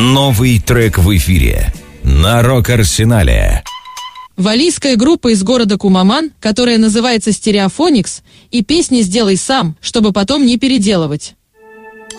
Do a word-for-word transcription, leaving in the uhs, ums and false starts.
Новый трек в эфире на Рок-Арсенале. Валлийская группа из города Кумаман, которая называется «Стереофоникс», и песни «Сделай сам», чтобы потом не переделывать.